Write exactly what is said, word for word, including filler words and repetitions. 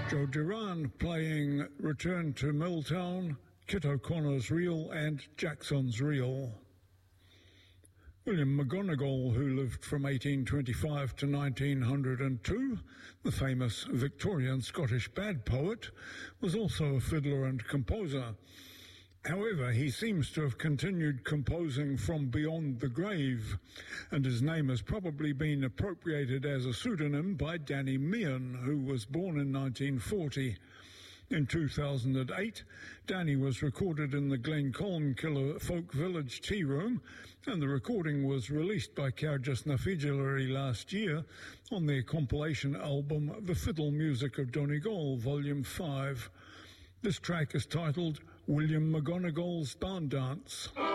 Joe Duran playing Return to Milltown, Kit O'Connor's Reel and Jackson's Reel. William McGonagall, who lived from eighteen twenty-five to nineteen oh two, the famous Victorian Scottish bard poet, was also a fiddler and composer. However, he seems to have continued composing from beyond the grave, and his name has probably been appropriated as a pseudonym by Danny Meehan, who was born in nineteen forty. In two thousand eight, Danny was recorded in the Glencolmkiller Folk Village Tea Room, and the recording was released by Cairdeas na Figillery last year on their compilation album The Fiddle Music of Donegal, Volume five. This track is titled William McGonagall's Barn Dance.